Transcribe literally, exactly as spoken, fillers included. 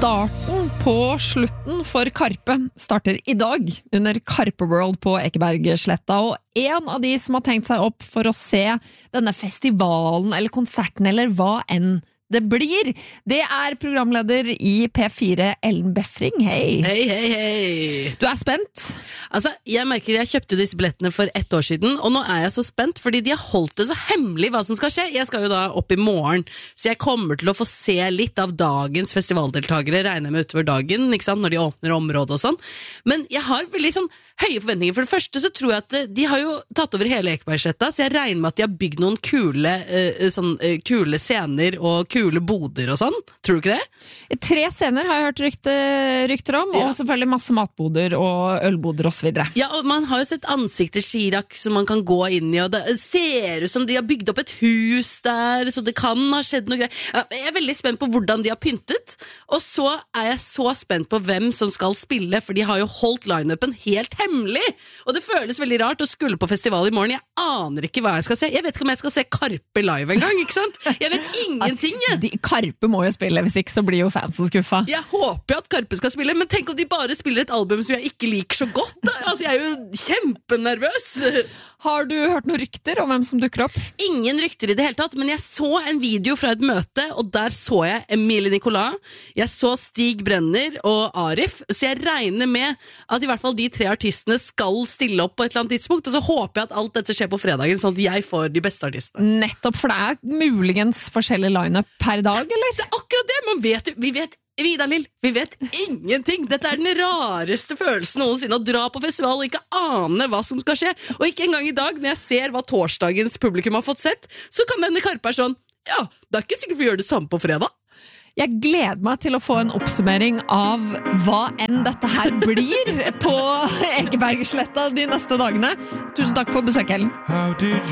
Starten på slutten for Karpe starter I dag under Karpe World på Ekebergsletta, og en av de som har tenkt seg opp for å se denne festivalen eller konserten eller hva enn det blir, det er programleder I P fire, Ellen Befring. Hei. Hei, hei, hei. Du er spent? Altså, jeg merker jeg kjøpte disse billettene for ett år siden, og nå er jeg så spent, fordi de har holdt det så hemmelig hva som skal skje. Jeg skal jo da opp I morgen, så jeg kommer til å få se litt av dagens festivaldeltagere, regner jeg med utover dagen, ikke sant, når de åpner området og sånn. Men jeg har veldig sånn høye forventninger. For det første så tror jeg at de har jo tatt over hele Ekebergsletta, så jeg regner med at de har bygd noen kule, uh, sånn, uh, kule scener og kule boder og sånn. Tror du ikke det? Tre scener har jeg hørt rykte, rykter om, ja. Og selvfølgelig masse matboder og ølboder og så videre. Ja, og man har jo sett ansikter Chirac som man kan gå inn I, og det ser ut som de har bygd opp et hus der, så det kan ha skjedd noe greier. Jeg er veldig spent på hvordan de har pyntet, og så er jeg så spent på hvem som skal spille, for de har jo holdt line-upen helt hemmelig, og det føles veldig rart å skulle på festival I morgen. Jeg aner ikke hva jeg skal se. Jeg vet ikke om jeg skal se Karpe live en gang, ikke sant? Jeg vet ingenting, jeg. De, Karpe må jo spille, hvis ikke så blir jo fansen skuffa. Jeg håper at Karpe skal spille, men tenk om de bare spiller et album som jeg ikke liker så godt. Da. Altså, jeg er jo kjempenervøs. Har du hørt noen rykter om hvem som dukker opp? Ingen rykter I det hele tatt, men jeg så en video fra et møte, og der så jeg Emilie Nicolas, jeg så Stig Brenner og Arif, så jeg regner med at I hvert fall de tre artistene skal stille opp på et eller annet tidspunkt, og så håper jeg at alt dette skjer på fredagen, sånn at jeg får de beste artistene. Nettopp, for det er muligens forskjellig line-up per dag, eller? Det er akkurat det, man vet jo, vi vet Vidar Lill, vi vet ingenting. Dette er den rareste følelsen noensinne, å dra på festival og ikke ane hva som skal skje. Og ikke engang I dag, når jeg ser hva torsdagens publikum har fått sett, så kan denne Karpe er sånn, ja, det er ikke sikkert vi gjør det samme på fredag. Jeg gleder meg til å få en oppsummering av hva enn dette her blir på Ekebergsletta de neste dagene. Tusen takk for besøket, Ellen.